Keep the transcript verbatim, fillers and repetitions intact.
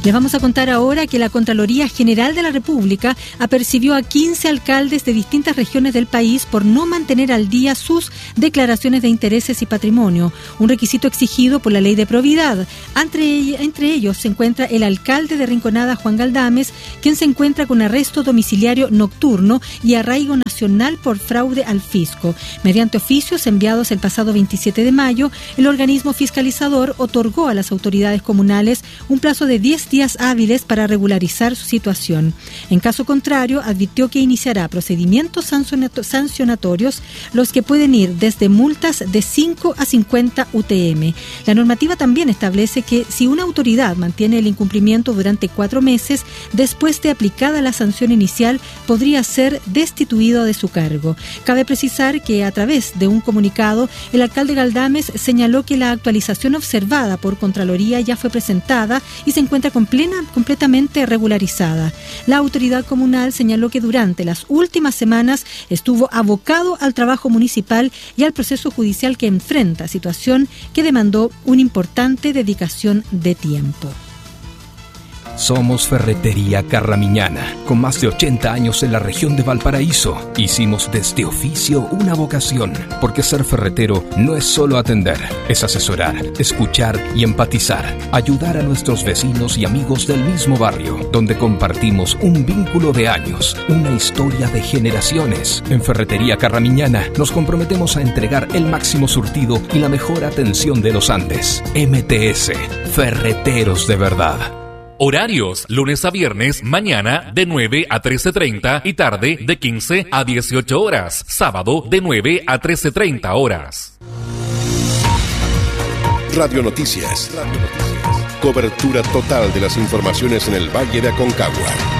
Le vamos a contar ahora que la Contraloría General de la República apercibió a quince alcaldes de distintas regiones del país por no mantener al día sus declaraciones de intereses y patrimonio, un requisito exigido por la Ley de Probidad. Entre, entre ellos se encuentra el alcalde de Rinconada, Juan Galdames, quien se encuentra con arresto domiciliario nocturno y arraigo nacional por fraude al fisco. Mediante oficios enviados el pasado veintisiete de mayo, el organismo fiscalizador otorgó a las autoridades comunales un plazo de diez días hábiles para regularizar su situación. En caso contrario, advirtió que iniciará procedimientos sancionatorios, los que pueden ir desde multas de cinco a cincuenta U T M. La normativa también establece que si una autoridad mantiene el incumplimiento durante cuatro meses, después de aplicada la sanción inicial, podría ser destituido de su cargo. Cabe precisar que a través de un comunicado, el alcalde Galdames señaló que la actualización observada por Contraloría ya fue presentada y se encuentra con plena, completamente regularizada. La autoridad comunal señaló que durante las últimas semanas estuvo abocado al trabajo municipal y al proceso judicial que enfrenta, situación que demandó una importante dedicación de tiempo. Somos Ferretería Carramiñana, con más de ochenta años en la región de Valparaíso. Hicimos de este oficio una vocación, porque ser ferretero no es solo atender, es asesorar, escuchar y empatizar, ayudar a nuestros vecinos y amigos del mismo barrio, donde compartimos un vínculo de años, una historia de generaciones. En Ferretería Carramiñana nos comprometemos a entregar el máximo surtido y la mejor atención de los Andes. M T S, Ferreteros de verdad. Horarios, lunes a viernes, mañana de nueve a trece treinta y tarde de quince a dieciocho horas. Sábado de nueve a trece treinta horas. Radio Noticias. Radio Noticias. Cobertura total de las informaciones en el Valle de Aconcagua.